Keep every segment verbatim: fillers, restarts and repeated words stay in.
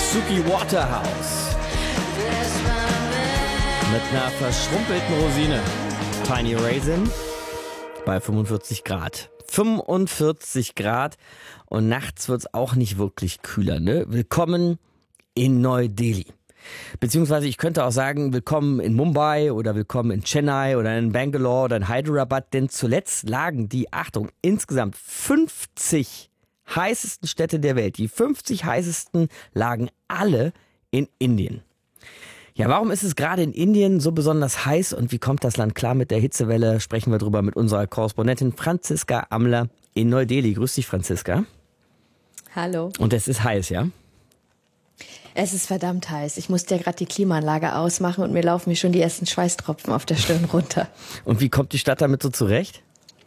Suki Waterhouse. Mit einer verschrumpelten Rosine. Tiny Raisin bei fünfundvierzig Grad. fünfundvierzig Grad und nachts wird es auch nicht wirklich kühler, ne? Willkommen in Neu-Delhi. Beziehungsweise ich könnte auch sagen, willkommen in Mumbai oder willkommen in Chennai oder in Bangalore oder in Hyderabad, denn zuletzt lagen die, Achtung, insgesamt fünfzig heißesten Städte der Welt, die fünfzig heißesten lagen alle in Indien. Ja, warum ist es gerade in Indien so besonders heiß und wie kommt das Land klar mit der Hitzewelle? Sprechen wir drüber mit unserer Korrespondentin Franziska Amler in Neu-Delhi. Grüß dich, Franziska. Hallo. Und es ist heiß, ja? Es ist verdammt heiß. Ich musste ja gerade die Klimaanlage ausmachen und mir laufen mir schon die ersten Schweißtropfen auf der Stirn runter. Und wie kommt die Stadt damit so zurecht?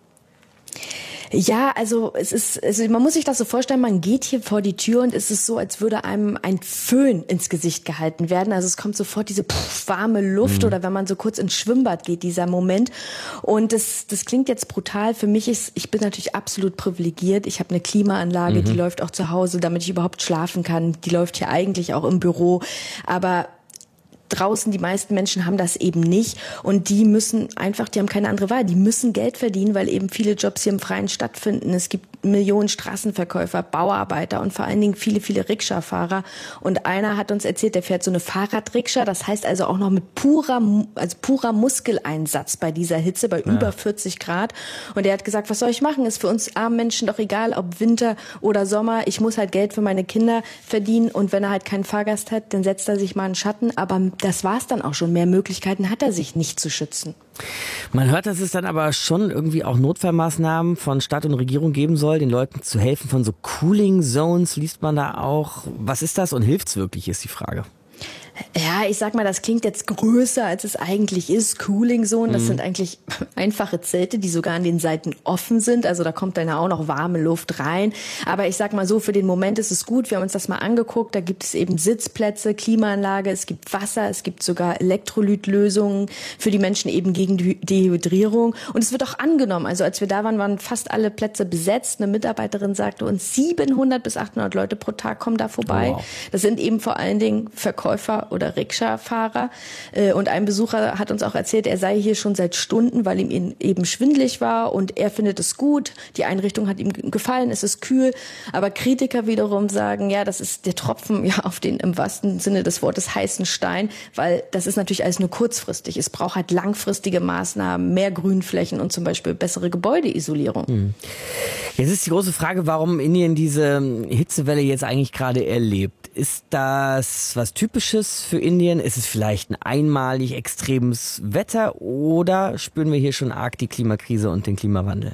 Ja, also es ist, also man muss sich das so vorstellen, man geht hier vor die Tür und es ist so, als würde einem ein Föhn ins Gesicht gehalten werden. Also es kommt sofort diese pff, warme Luft mhm. oder wenn man so kurz ins Schwimmbad geht, dieser Moment. Und das, das klingt jetzt brutal. Für mich ist, ich bin natürlich absolut privilegiert. Ich habe eine Klimaanlage, mhm. die läuft auch zu Hause, damit ich überhaupt schlafen kann. Die läuft hier eigentlich auch im Büro. Aber draußen, die meisten Menschen haben das eben nicht und die müssen einfach, die haben keine andere Wahl, die müssen Geld verdienen, weil eben viele Jobs hier im Freien stattfinden. Es gibt Millionen Straßenverkäufer, Bauarbeiter und vor allen Dingen viele, viele Rikscha-Fahrer. Und einer hat uns erzählt, der fährt so eine Fahrradrikscha, das heißt also auch noch mit purer, also purer Muskeleinsatz bei dieser Hitze, bei ja. über vierzig Grad. Und er hat gesagt, was soll ich machen? Ist für uns armen Menschen doch egal, ob Winter oder Sommer. Ich muss halt Geld für meine Kinder verdienen und wenn er halt keinen Fahrgast hat, dann setzt er sich mal in den Schatten. Aber das war's dann auch schon. Mehr Möglichkeiten hat er sich nicht zu schützen. Man hört, dass es dann aber schon irgendwie auch Notfallmaßnahmen von Stadt und Regierung geben soll, den Leuten zu helfen. Von so Cooling Zones liest man da auch. Was ist das und hilft's wirklich, ist die Frage. Ja, ich sag mal, das klingt jetzt größer, als es eigentlich ist. Cooling Zone, das mhm. sind eigentlich einfache Zelte, die sogar an den Seiten offen sind. Also da kommt dann ja auch noch warme Luft rein. Aber ich sag mal so, für den Moment ist es gut. Wir haben uns das mal angeguckt. Da gibt es eben Sitzplätze, Klimaanlage, es gibt Wasser, es gibt sogar Elektrolytlösungen für die Menschen eben gegen Dehydrierung. Und es wird auch angenommen. Also als wir da waren, waren fast alle Plätze besetzt. Eine Mitarbeiterin sagte uns, siebenhundert bis achthundert Leute pro Tag kommen da vorbei. Wow. Das sind eben vor allen Dingen Verkäufer oder Rikscha-Fahrer. Und ein Besucher hat uns auch erzählt, er sei hier schon seit Stunden, weil ihm eben schwindelig war und er findet es gut. Die Einrichtung hat ihm gefallen, es ist kühl. Aber Kritiker wiederum sagen, ja, das ist der Tropfen ja auf den im wahrsten Sinne des Wortes heißen Stein, weil das ist natürlich alles nur kurzfristig. Es braucht halt langfristige Maßnahmen, mehr Grünflächen und zum Beispiel bessere Gebäudeisolierung. Hm. Jetzt ist die große Frage, warum Indien diese Hitzewelle jetzt eigentlich gerade erlebt. Ist das was Typisches für Indien? Ist es vielleicht ein einmalig extremes Wetter oder spüren wir hier schon arg die Klimakrise und den Klimawandel?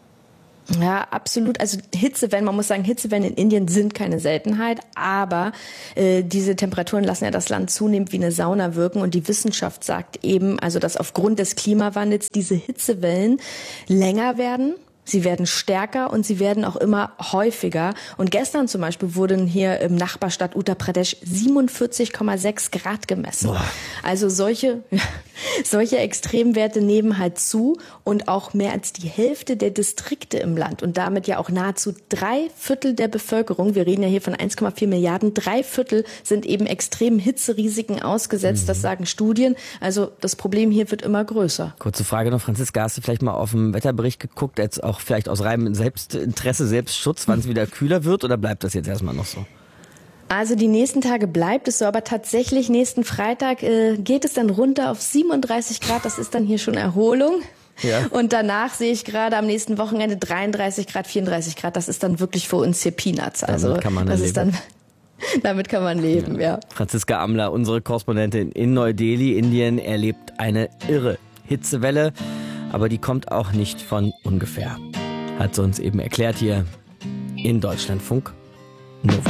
Ja, absolut. Also Hitzewellen, man muss sagen, Hitzewellen in Indien sind keine Seltenheit, aber äh, diese Temperaturen lassen ja das Land zunehmend wie eine Sauna wirken und die Wissenschaft sagt eben, also dass aufgrund des Klimawandels diese Hitzewellen länger werden. Sie werden stärker und sie werden auch immer häufiger. Und gestern zum Beispiel wurden hier im Nachbarstadt Uttar Pradesh siebenundvierzig Komma sechs Grad gemessen. Boah. Also solche, solche Extremwerte nehmen halt zu und auch mehr als die Hälfte der Distrikte im Land und damit ja auch nahezu drei Viertel der Bevölkerung, wir reden ja hier von eins Komma vier Milliarden, drei Viertel sind eben extremen Hitzerisiken ausgesetzt, mhm. das sagen Studien. Also das Problem hier wird immer größer. Kurze Frage noch, Franziska, hast du vielleicht mal auf den Wetterbericht geguckt, jetzt auch vielleicht aus reinem Selbstinteresse, Selbstschutz, wann es wieder kühler wird oder bleibt das jetzt erstmal noch so? Also die nächsten Tage bleibt es so, aber tatsächlich nächsten Freitag äh, geht es dann runter auf siebenunddreißig Grad, das ist dann hier schon Erholung. Ja. Und danach sehe ich gerade am nächsten Wochenende dreiunddreißig Grad, vierunddreißig Grad, das ist dann wirklich für uns hier Peanuts. Also damit kann man das leben. Ist dann Damit kann man leben, ja. ja. Franziska Amler, unsere Korrespondentin in Neu-Delhi, Indien, erlebt eine irre Hitzewelle. Aber die kommt auch nicht von ungefähr. Hat sie uns eben erklärt hier in Deutschlandfunk Nova.